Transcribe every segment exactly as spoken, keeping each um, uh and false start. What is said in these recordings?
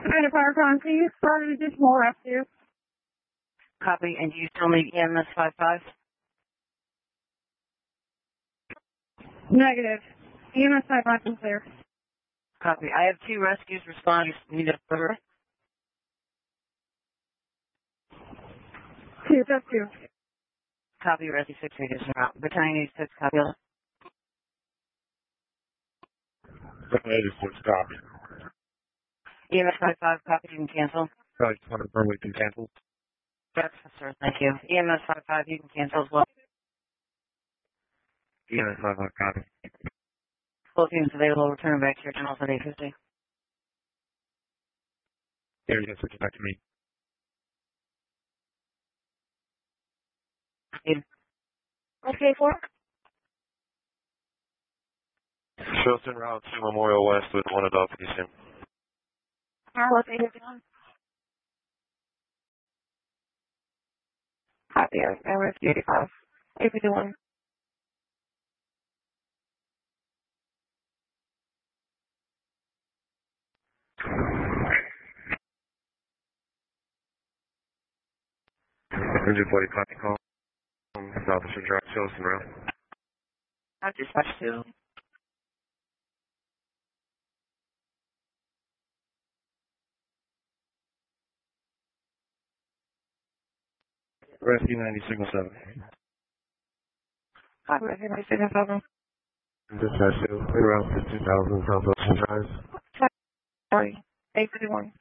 And a fire con, can you start an additional rescue? Copy. And do you still need E M S five five? Negative. E M S five five is clear. Copy. I have two rescues responders. Need a third? Two, just two. Copy. Rescue six meters out. Battalion eighty-six, copy. Battalion eighty-six, copy. E M S five five, copy. You can cancel. I just want to confirm we can cancel. Yes, sir. Thank you. E M S five five, you can cancel as well. E M S five five, copy. Full teams available. Return back to your channels at eight fifty. Here, you can switch it back to me. Okay, four. Shelton Route to Memorial West with one adult patient. Carlos, eight fifty-one. Copy, I rescue eighty-five. eight fifty-one. one forty, copy call. Officer Drive, Shelton Route. I've dispatched two. Rescue ninety, signal seven. Copy, rescue ninety, signal seven. Dispatch two, in route to two thousand South Ocean Drive. Sorry, eight fifty-one.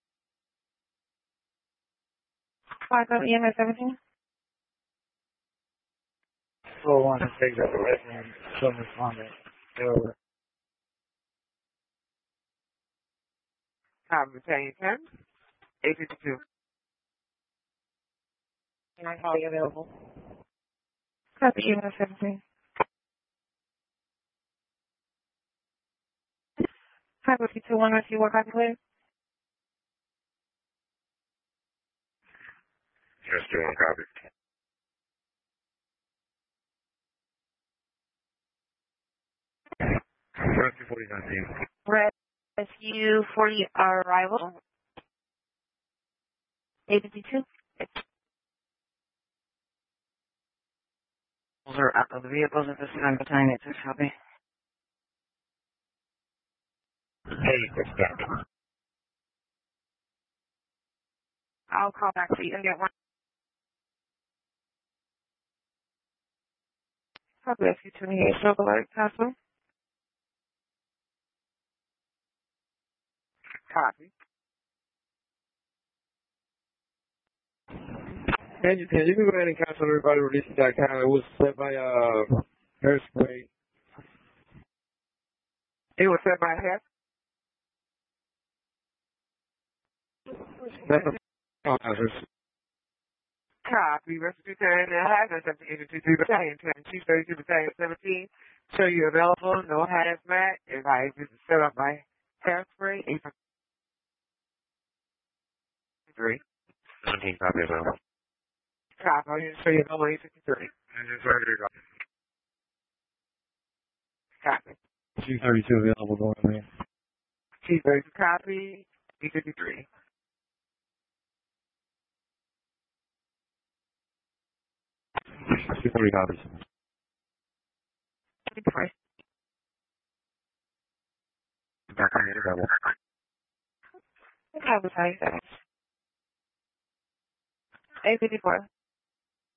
five seven E M S seventeen. four one to take up the resident, some respondent. Over. Copy. Battalion ten, eight fifty-two. nine copy available. Copy, E M S seventeen. Copy, two one rescue, what copy, please? Rescue one, copy. Rescue forty nineteen. Rescue forty arrival. eight fifty-two. Are out of the vehicles at this time. Battalion eighty-six, copy. Hey, it's copy. I'll call back so you can get one. Copy, rescue twenty-eight, stroke alert, Castle. Copy. And you can, you can go ahead and cancel everybody releasing that count. It was set by, uh, Hairspray. It was set by hair. That's a hazard. Copy. Rescue ten, hazmat seventeen eighty-two, Battalion ten, Chief thirty-two, Battalion seventeen. Show you available. No hazmat. Advice is set up by Hairspray. eight fifty-three. seventeen, copy available. Copy. I'm going to show you available eight fifty-three. Engine thirty-three, copy. Copy. G thirty-two available going in. Chief thirty-two, copy. eight fifty-three. G forty copies. fifty-three. Back on the available. Copy, sorry, seven. eight fifty-four.